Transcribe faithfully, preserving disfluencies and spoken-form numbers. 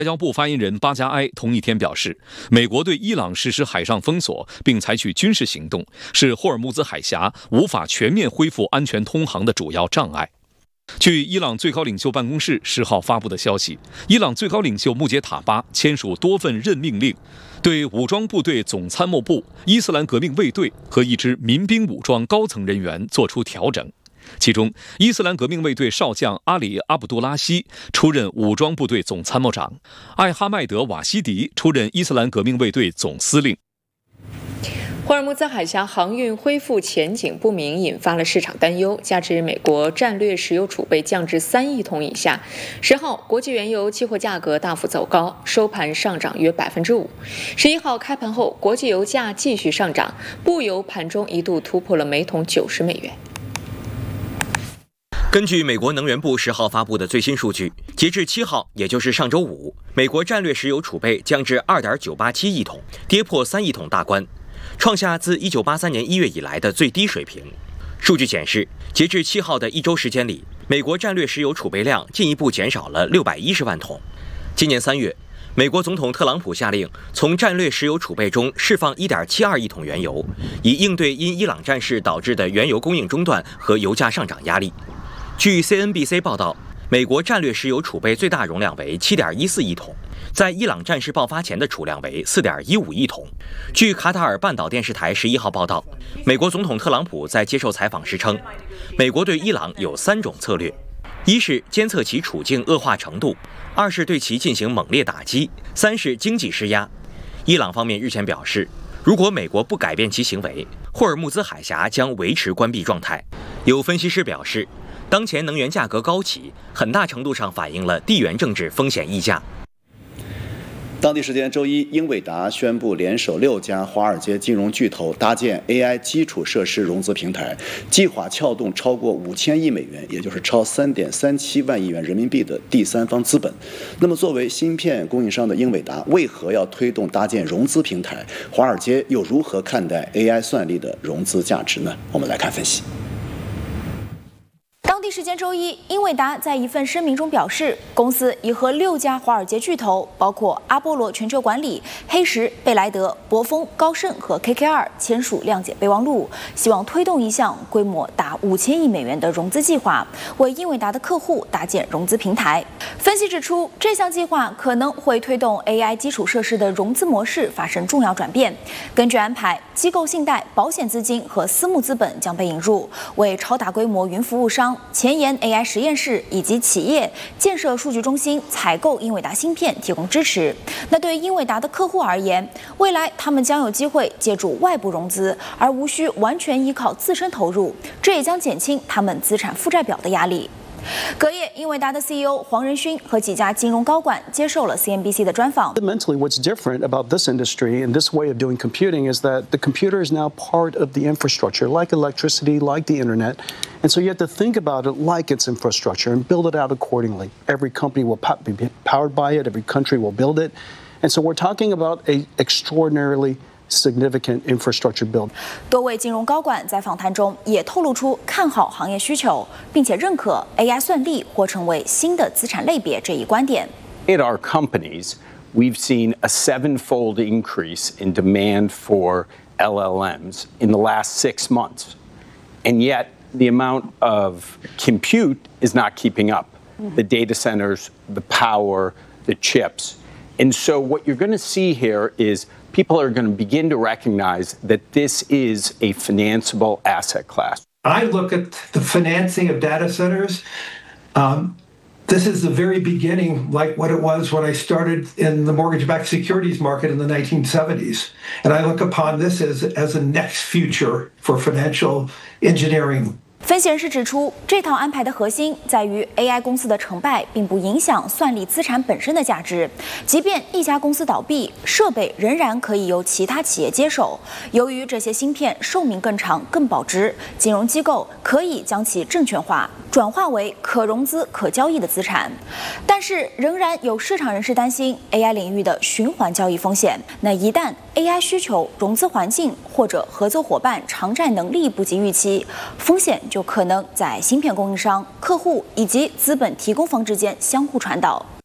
外交部发言人巴加埃同一天表示，美国对伊朗实施海上封锁并采取军事行动，是霍尔木兹海峡无法全面恢复安全通航的主要障碍。据伊朗最高领袖办公室十号发布的消息，伊朗最高领袖穆杰塔巴签署多份任命令，对武装部队总参谋部、伊斯兰革命卫队和一支民兵武装高层人员作出调整。其中，伊斯兰革命卫队少将阿里·阿卜杜拉希出任武装部队总参谋长，艾哈迈德·瓦西迪出任伊斯兰革命卫队总司令。 霍尔木兹海峡航运恢复前景不明，引发了市场担忧。加之美国战略石油储备降至三亿桶以下，十号国际原油期货价格大幅走高，收盘上涨约百分之五。十一号开盘后，国际油价继续上涨，布油盘中一度突破了每桶九十美元。 根据美国能源部十号发布的最新数据，截至七号，也就是上周五，美国战略石油储备降至 二点九八七亿桶，跌破三亿桶大关，创下自一九八三年一月以来的最低水平。数据显示，截至七号的一周时间里，美国战略石油储备量进一步减少了六百一十万桶。今年三月，美国总统特朗普下令从战略石油储备中释放 一点七二亿桶原油，以应对因伊朗战事导致的原油供应中断和油价上涨压力。据 C N B C 报道，美国战略石油储备最大容量为 七点一四亿桶，在伊朗战事爆发前的储量为 四点一五亿桶。据卡塔尔半岛电视台十一号报道，美国总统特朗普在接受采访时称，美国对伊朗有三种策略：一是监测其处境恶化程度，二是对其进行猛烈打击，三是经济施压。伊朗方面日前表示，如果美国不改变其行为，霍尔木兹海峡将维持关闭状态。有分析师表示，当前能源价格高企，很大程度上反映了地缘政治风险溢价。 当地时间周一，英伟达宣布联手六家华尔街金融巨头搭建 A I 基础设施融资平台，计划撬动超过五千亿美元，也就是超三点三七万亿元人民币的第三方资本。那么，作为芯片供应商的英伟达，为何要推动搭建融资平台？华尔街又如何看待 A I 算力的融资价值呢？我们来看分析。 当地时间周一，英伟达在一份声明中表示，公司已和六家华尔街巨头，包括阿波罗全球管理、黑石、贝莱德、博丰、高盛和 K K R 签署谅解备忘录，希望推动一项规模达五千亿美元的融资计划，为英伟达的客户搭建融资平台。分析指出，这项计划可能会推动 A I 基础设施的融资模式发生重要转变。根据安排，机构信贷、保险资金和私募资本将被引入，为超大规模云服务商、前沿 A I 实验室以及企业建设数据中心采购英伟达芯片提供支持。那对英伟达的客户而言，未来他们将有机会借助外部融资，而无需完全依靠自身投入，这也将减轻他们资产负债表的压力。隔夜，英伟达的 C E O 黄仁勋和几家金融高管接受了 C N B C 的专访。 Fundamentally, what's different about this industry and this way of doing computing is that the computer is now part of the infrastructure, like electricity, like the internet. And so you have to think about it like it's infrastructure and build it out accordingly. Every company will be powered by it. Every country will build it. And so we're talking about an extraordinarily significant infrastructure build. 多位金融高管在访谈中也透露出看好行业需求，并且认可 A I 算力或成为新的资产类别这一观点。 At our companies, we've seen a seven-fold increase in demand for L L Ms in the last six months, and yet the amount of compute is not keeping up. Mm-hmm. The data centers, the power, the chips. And so what you're going to see here is people are going to begin to recognize that this is a financeable asset class. I look at the financing of data centers. Um, this is the very beginning, like what it was when I started in the mortgage-backed securities market in the nineteen seventies. And I look upon this as, as a next future for financial engineering. 分析人士指出，这套安排的核心在于 A I 公司的成败并不影响算力资产本身的价值。即便一家公司倒闭，设备仍然可以由其他企业接手。由于这些芯片寿命更长、更保值，金融机构可以将其证券化，转化为可融资、可交易的资产。但是，仍然有市场人士担心 A I 领域的循环交易风险。那一旦 A I 需求、融资环境或者合作伙伴偿债能力不及预期，风险就可能在芯片供应商、客户以及资本提供方之间相互传导。